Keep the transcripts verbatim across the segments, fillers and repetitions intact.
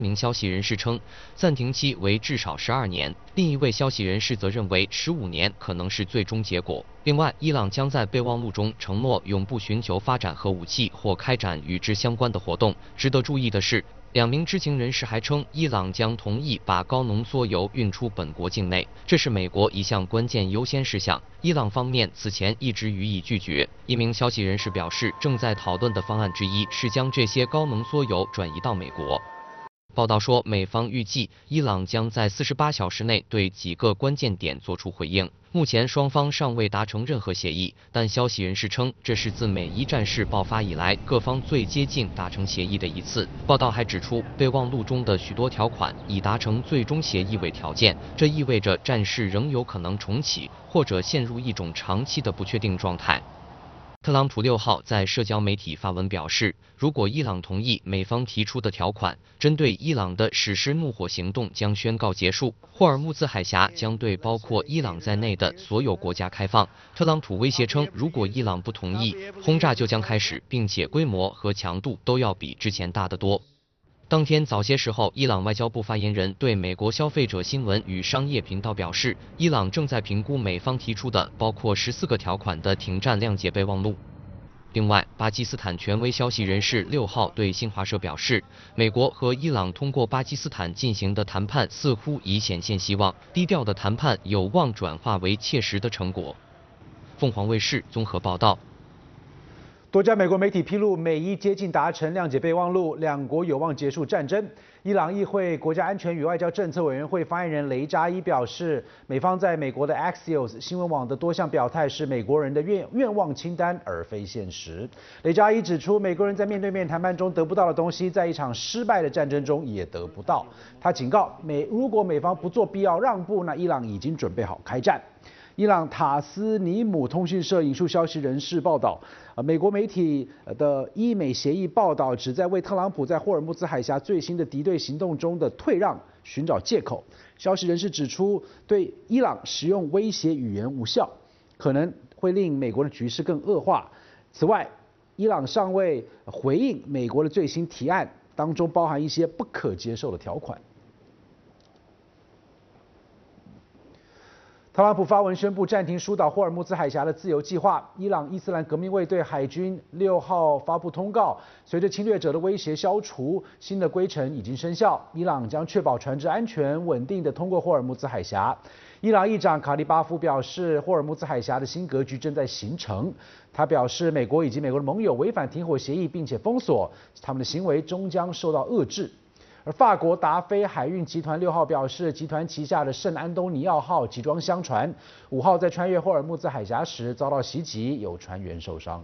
名消息人士称，暂停期为至少十二年。另一位消息人士则认为，十五年可能是最终结果。另外，伊朗将在备忘录中承诺永不寻求发展核武器或开展与之相关的活动。值得注意的是，两名知情人士还称，伊朗将同意把高浓缩铀运出本国境内，这是美国一项关键优先事项。伊朗方面此前一直予以拒绝。一名消息人士表示，正在讨论的方案之一是将这些高浓缩铀转移到美国。报道说，美方预计伊朗将在四十八小时内对几个关键点作出回应。目前双方尚未达成任何协议，但消息人士称，这是自美伊战事爆发以来各方最接近达成协议的一次。报道还指出，备忘录中的许多条款以达成最终协议为条件，这意味着战事仍有可能重启，或者陷入一种长期的不确定状态。特朗普六号在社交媒体发文表示，如果伊朗同意美方提出的条款，针对伊朗的实施怒火行动将宣告结束，霍尔木兹海峡将对包括伊朗在内的所有国家开放。特朗普威胁称，如果伊朗不同意，轰炸就将开始，并且规模和强度都要比之前大得多。当天早些时候，伊朗外交部发言人对美国消费者新闻与商业频道表示，伊朗正在评估美方提出的包括十四个条款的停战谅解备忘录。另外，巴基斯坦权威消息人士六号对新华社表示，美国和伊朗通过巴基斯坦进行的谈判似乎已显现希望，低调的谈判有望转化为切实的成果。凤凰卫视综合报道。 多家美国媒体披露，美伊接近达成谅解备忘录，两国有望结束战争。伊朗议会国家安全与外交政策委员会发言人雷扎伊表示，美方在美国的 Axios 新闻网的多项表态是美国人的愿愿望清单，而非现实。雷扎伊指出，美国人在面对面谈判中得不到的东西，在一场失败的战争中也得不到。他警告美，如果美方不做必要让步，那伊朗已经准备好开战。伊朗塔斯尼姆通讯社引述消息人士报道，呃，美国媒体的伊美协议报道旨在为特朗普在霍尔木兹海峡最新的敌对行动中的退让寻找借口。消息人士指出，对伊朗使用威胁语言无效，可能会令美国的局势更恶化。此外，伊朗尚未回应美国的最新提案，当中包含一些不可接受的条款。特朗普发文宣布暂停疏导霍尔木兹海峡的自由计划。伊朗伊斯兰革命卫队海军六号发布通告，随着侵略者的威胁消除，新的规程已经生效。伊朗将确保船只安全稳定地通过霍尔木兹海峡。伊朗议长卡利巴夫表示，霍尔木兹海峡的新格局正在形成。他表示，美国以及美国的盟友违反停火协议，并且封锁他们的行为，终将受到遏制。而法国达菲海运集团六号表示，集团旗下的圣安东尼奥号集装箱船五号在穿越霍尔木兹海峡时遭到袭击，有船员受伤。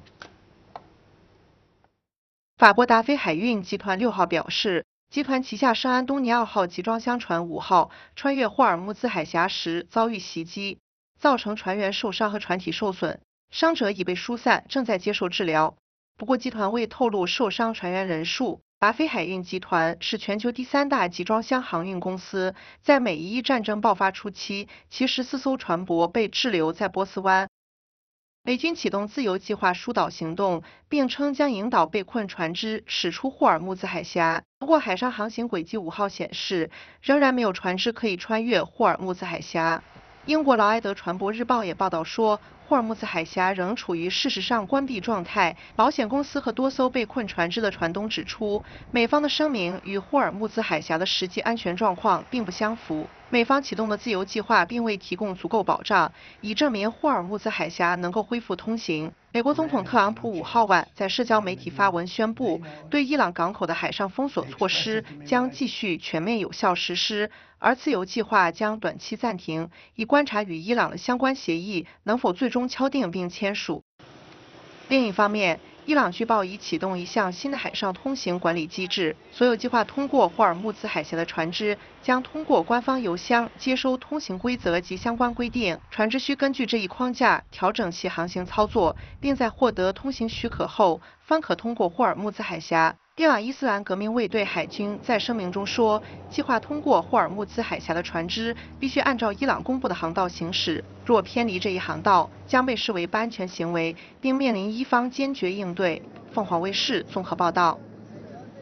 法国达菲海运集团六号表示，集团旗下圣安东尼奥号集装箱船五号穿越霍尔木兹海峡时遭遇袭击，造成船员受伤和船体受损，伤者已被疏散，正在接受治疗。不过，集团未透露受伤船员人数。达菲海运集团是全球第三大集装箱航运公司，在美伊战争爆发初期，其十四艘船舶被滞留在波斯湾。美军启动自由计划疏导行动，并称将引导被困船只驶出霍尔木兹海峡。不过，海上航行轨迹五号显示，仍然没有船只可以穿越霍尔木兹海峡。英国劳埃德船舶日报也报道说，霍尔木兹海峡仍处于事实上关闭状态。保险公司和多艘被困船只的船东指出，美方的声明与霍尔木兹海峡的实际安全状况并不相符。美方启动的自由计划并未提供足够保障，以证明霍尔木兹海峡能够恢复通行。美国总统特朗普五号晚在社交媒体发文宣布，对伊朗港口的海上封锁措施将继续全面有效实施，而自由计划将短期暂停，以观察与伊朗的相关协议能否最终敲定并签署。另一方面，伊朗据报已启动一项新的海上通行管理机制，所有计划通过霍尔木兹海峡的船只将通过官方邮箱接收通行规则及相关规定，船只需根据这一框架调整其航行操作，并在获得通行许可后方可通过霍尔木兹海峡。伊朗伊斯兰革命卫队海军在声明中说，计划通过霍尔木兹海峡的船只必须按照伊朗公布的航道行驶，若偏离这一航道，将被视为不安全行为，并面临伊方坚决应对。凤凰卫视综合报道。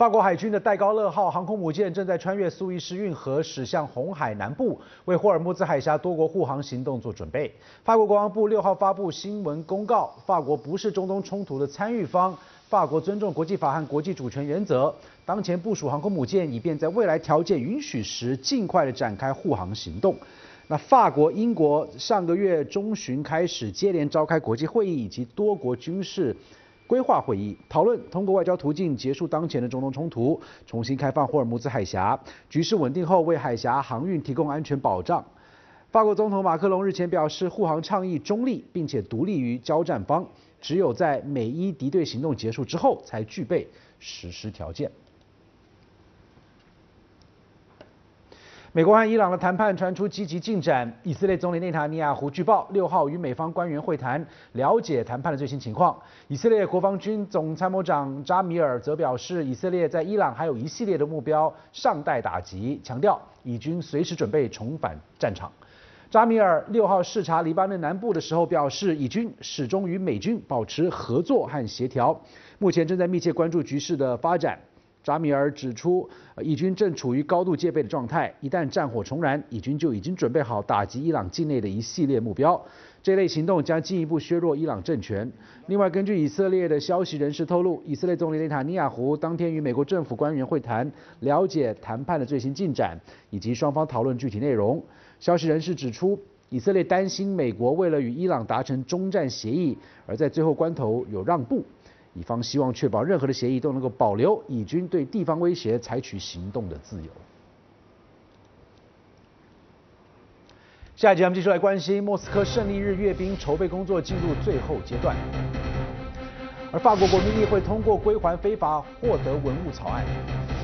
法国海军的戴高乐号航空母舰正在穿越苏伊士运河，驶向红海南部，为霍尔木兹海峡多国护航行动做准备。法国国防部六号发布新闻公告，法国不是中东冲突的参与方，法国尊重国际法和国际主权原则，当前部署航空母舰，以便在未来条件允许时，尽快的展开护航行动。那法国、英国上个月中旬开始接连召开国际会议以及多国军事规划会议，讨论通过外交途径结束当前的中东冲突，重新开放霍尔木兹海峡，局势稳定后为海峡航运提供安全保障。法国总统马克龙日前表示，护航倡议中立，并且独立于交战方，只有在美伊敌对行动结束之后，才具备实施条件。美国和伊朗的谈判传出积极进展。以色列总理内塔尼亚胡据报，六号与美方官员会谈，了解谈判的最新情况。以色列国防军总参谋长扎米尔则表示，以色列在伊朗还有一系列的目标尚待打击，强调以军随时准备重返战场。扎米尔六号视察黎巴嫩南部的时候表示，以军始终与美军保持合作和协调，目前正在密切关注局势的发展。扎米尔指出，以军正处于高度戒备的状态，一旦战火重燃，以军就已经准备好打击伊朗境内的一系列目标。这类行动将进一步削弱伊朗政权。另外，根据以色列的消息人士透露，以色列总理内塔尼亚胡当天与美国政府官员会谈，了解谈判的最新进展，以及双方讨论具体内容。消息人士指出，以色列担心美国为了与伊朗达成终战协议，而在最后关头有让步。以方希望确保任何的协议都能够保留以军对地方威胁采取行动的自由。下一集我们继续来关心莫斯科胜利日阅兵筹备工作进入最后阶段，而法国国民议会通过归还非法获得文物草案。